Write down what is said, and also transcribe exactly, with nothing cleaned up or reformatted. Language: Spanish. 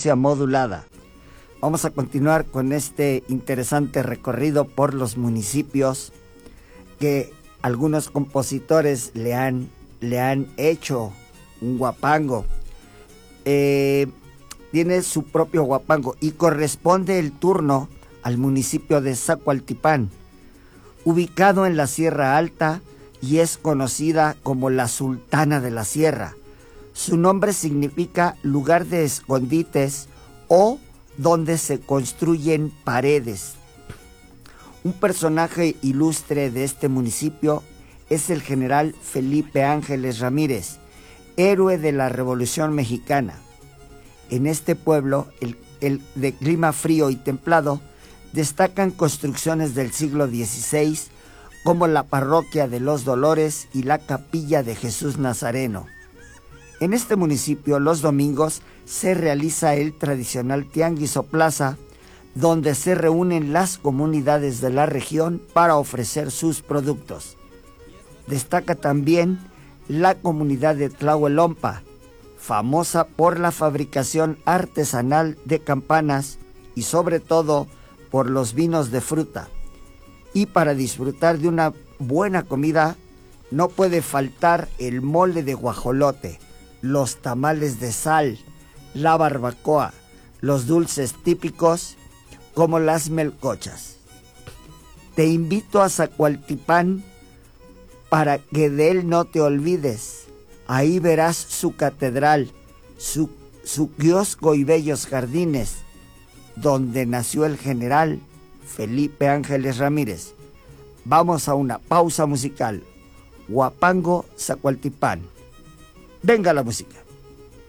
frecuencia modulada. Vamos a continuar con este interesante recorrido por los municipios que algunos compositores le han, le han hecho un guapango. Eh, tiene su propio guapango y corresponde el turno al municipio de Zacualtipán, ubicado en la Sierra Alta y es conocida como la Sultana de la Sierra. Su nombre significa lugar de escondites o donde se construyen paredes. Un personaje ilustre de este municipio es el general Felipe Ángeles Ramírez, héroe de la Revolución Mexicana. En este pueblo, el, el de clima frío y templado, destacan construcciones del siglo dieciséis como la Parroquia de los Dolores y la Capilla de Jesús Nazareno. En este municipio, los domingos se realiza el tradicional tianguis o plaza, donde se reúnen las comunidades de la región para ofrecer sus productos. Destaca también la comunidad de Tlahuelompa, famosa por la fabricación artesanal de campanas y sobre todo por los vinos de fruta. Y para disfrutar de una buena comida no puede faltar el mole de guajolote, los tamales de sal, la barbacoa, los dulces típicos como las melcochas. Te invito a Zacualtipán para que de él no te olvides. Ahí verás su catedral, su, su kiosco y bellos jardines, donde nació el general Felipe Ángeles Ramírez. Vamos a una pausa musical. Guapango, Zacualtipán. Venga la música.